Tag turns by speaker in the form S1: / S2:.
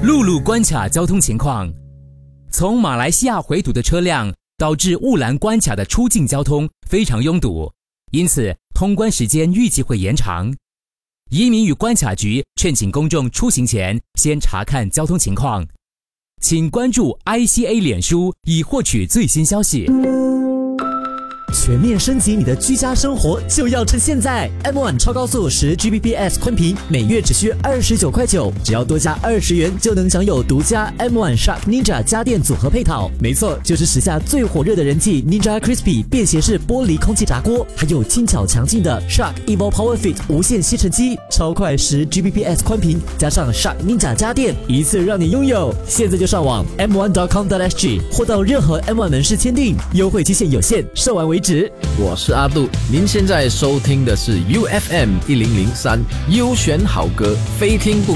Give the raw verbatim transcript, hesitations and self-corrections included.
S1: 陆路关卡交通情况，从马来西亚回堵的车辆导致雾兰关卡的出境交通非常拥堵，因此通关时间预计会延长。移民与关卡局劝请公众出行前先查看交通情况，请关注 I C A 脸书以获取最新消息。
S2: 全面升级你的居家生活就要趁现在 ！M 一 超高速十 G B P S 宽频，每月只需二十九块九，只要多加二十元就能享有独家 M 一 Shark Ninja 家电组合配套。没错，就是时下最火热的人气 Ninja Crispy 便携式玻璃空气炸锅，还有轻巧强劲的 Shark Evo Power Fit 无线吸尘机，超快十 G B P S 宽频，加上 Shark Ninja 家电，一次让你拥有。现在就上网 m one dot com dot s g 或到任何 M 一 门市签订，优惠期限有限，售完为止。
S3: 我是阿杜，您现在收听的是 U F M 一零零三优选好歌，非听不